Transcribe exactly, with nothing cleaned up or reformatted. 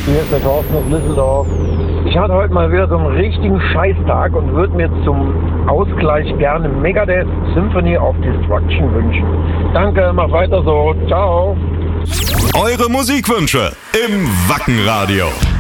Hier ist der Thorsten aus Düsseldorf. Ich hatte heute mal wieder so einen richtigen Scheißtag und würde mir zum Ausgleich gerne Megadeth Symphony of Destruction wünschen. Danke, mach weiter so. Ciao. Eure Musikwünsche im Wackenradio.